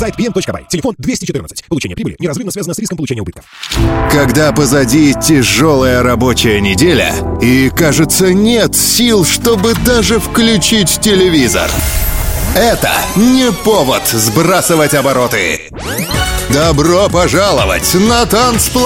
Сайт pm.by. Телефон 214. Получение прибыли неразрывно связано с риском получения убытков. Когда позади тяжелая рабочая неделя и, кажется, нет сил, чтобы даже включить телевизор. Это не повод сбрасывать обороты. Добро пожаловать на танцплощадь!